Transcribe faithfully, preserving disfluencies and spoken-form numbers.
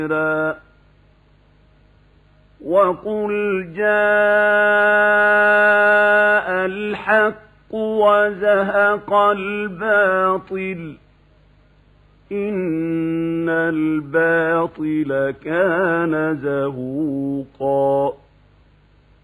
وقل جاء الحق وزهق الباطل إن الباطل كان زهوقا